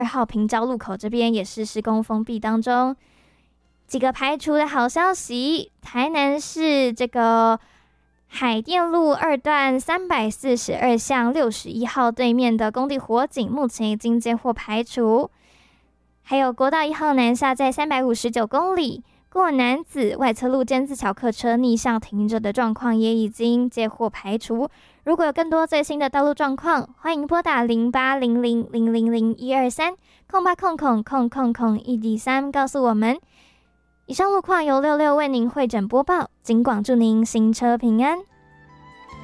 号平交路口这边也是施工封闭当中。几个排除的好消息，台南市这个海淀路2段342巷61号对面的工地火警目前已经接获排除。还有国道1号南下在359公里过楠梓外侧路尖子桥客车逆向停着的状况也已经接获排除。如果有更多最新的道路状况，欢迎拨打080000012308000001D3告诉我们。以上路况由66为您汇整播报，警广祝您行车平安。